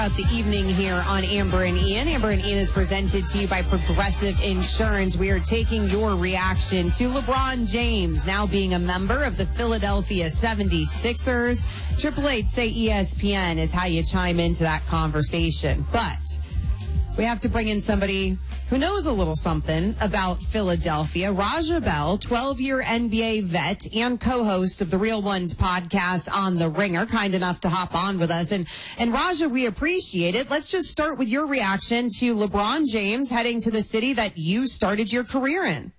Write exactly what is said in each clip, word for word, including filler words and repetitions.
About the evening here on Amber and Ian. Amber and Ian is presented to you by Progressive Insurance. We are taking your reaction to LeBron James now being a member of the Philadelphia seventy-sixers. Triple Eight say E S P N is how you chime into that conversation. But we have to bring in somebody who knows a little something about Philadelphia. Raja Bell, twelve-year N B A vet and co-host of the Real Ones podcast on The Ringer, kind enough to hop on with us. And, and Raja, we appreciate it. Let's just start with your reaction to LeBron James heading to the city that you started your career in.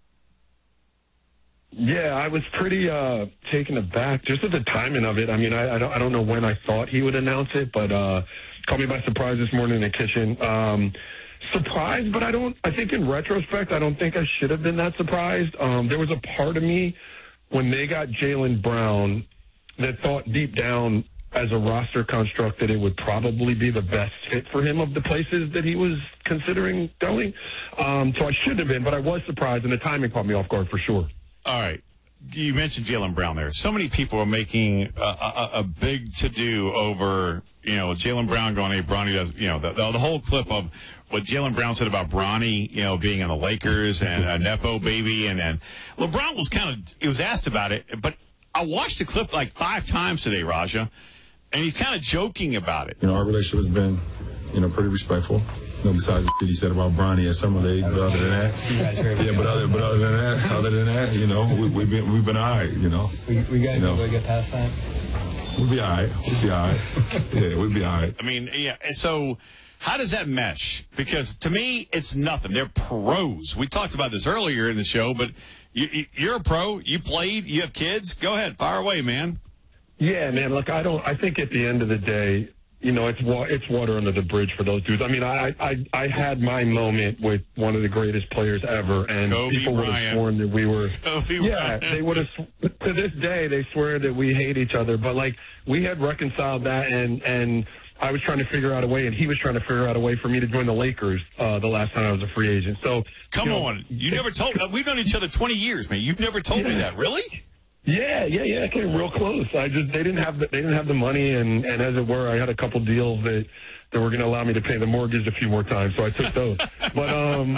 Yeah, I was pretty uh, taken aback just at the timing of it. I mean, I, I, don't, I don't know when I thought he would announce it, but uh, caught me by surprise this morning in the kitchen. Um, Surprised, but I don't, I think in retrospect, I don't think I should have been that surprised. Um, there was a part of me when they got Jaylen Brown that thought deep down as a roster construct that it would probably be the best fit for him of the places that he was considering going. Um, so I shouldn't have been, but I was surprised, and the timing caught me off guard for sure. All right. You mentioned Jaylen Brown there. So many people are making a, a, a big to-do over, you know, Jaylen Brown going, hey, Bronny does, you know, the, the, the whole clip of what Jaylen Brown said about Bronny, you know, being in the Lakers and a Nepo baby. And then LeBron was kind of, he was asked about it, but I watched the clip like five times today, Raja, and he's kind of joking about it. You know, our relationship has been, you know, pretty respectful. You know, besides the shit he said about Bronny at Summer League, but other than that, yeah, but other, but other than that, other than that, you know, we, we've been, we've been all right, you know. We, we guys you know, really get past that? We'll be all right. We'll be all right. Yeah, we'll be all right. I mean, yeah, and so how does that mesh? Because to me, it's nothing. They're pros. We talked about this earlier in the show, but you, you're a pro. You played. You have kids. Go ahead. Fire away, man. Yeah, man. Look, I don't, I think at the end of the day, you know, it's wa- it's water under the bridge for those dudes. I mean, I, I I had my moment with one of the greatest players ever, and Kobe people would have sworn that we were. Kobe yeah, Bryant. they would have. To this day, they swear that we hate each other. But like, we had reconciled that, and and I was trying to figure out a way, and he was trying to figure out a way for me to join the Lakers uh, the last time I was a free agent. So come you know, on, you never told. We've known each other twenty years, man. You've never told yeah. me that, really? Yeah, yeah, yeah. I came real close. I just they didn't have the, they didn't have the money, and, and as it were, I had a couple deals that, that were going to allow me to pay the mortgage a few more times, so I took those. but um,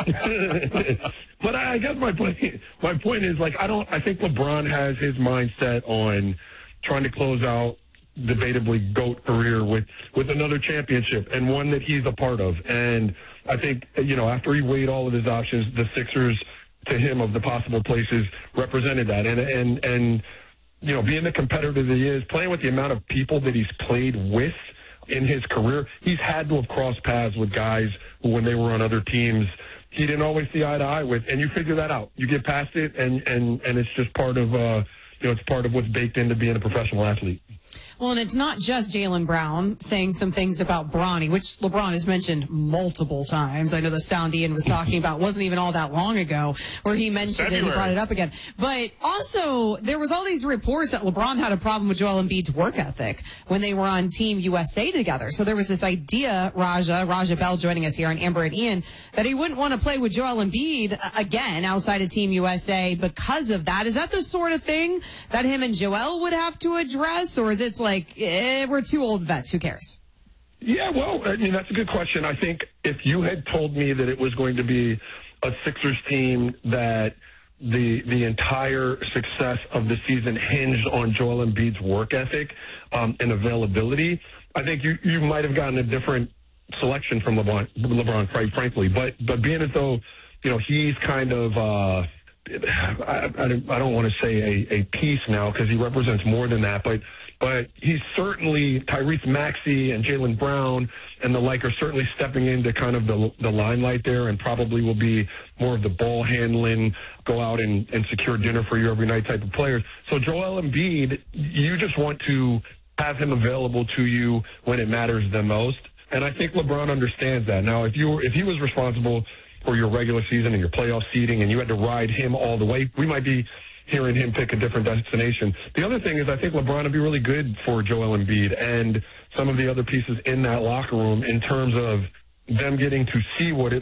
but I, I guess my point my point is like I don't I think LeBron has his mindset on trying to close out debatably GOAT career with with another championship and one that he's a part of. And I think you know after he weighed all of his options, the Sixers, to him, of the possible places, represented that. And, and, and you know, being the competitor that he is, playing with the amount of people that he's played with in his career, he's had to have crossed paths with guys who, when they were on other teams, he didn't always see eye to eye with. And you figure that out. You get past it, and, and, and it's just part of, uh, you know, it's part of what's baked into being a professional athlete. Well, and it's not just Jaylen Brown saying some things about Bronny, which LeBron has mentioned multiple times. I know the sound Ian was talking about wasn't even all that long ago where he mentioned February. it, he brought it up again. But also, there was all these reports that LeBron had a problem with Joel Embiid's work ethic when they were on Team U S A together. So there was this idea, Raja, Raja Bell joining us here on Amber and Ian, that he wouldn't want to play with Joel Embiid again outside of Team U S A because of that. Is that the sort of thing that him and Joel would have to address, or is it like, eh, we're two old vets, who cares? Yeah, well, I mean, that's a good question. I think if you had told me that it was going to be a Sixers team that the the entire success of the season hinged on Joel Embiid's work ethic um, and availability, I think you, you might have gotten a different selection from LeBron, LeBron, quite frankly. But but being as though, you know, he's kind of uh, I, I, I don't want to say a, a piece now because he represents more than that, but but he's certainly Tyrese Maxey and Jaylen Brown and the like are certainly stepping into kind of the the limelight there, and probably will be more of the ball handling, go out and, and secure dinner for you every night type of players. So Joel Embiid, you just want to have him available to you when it matters the most, and I think LeBron understands that. Now, if you if he was responsible for your regular season and your playoff seeding, and you had to ride him all the way, we might be hearing him pick a different destination. The other thing is I think LeBron would be really good for Joel Embiid and some of the other pieces in that locker room in terms of them getting to see what it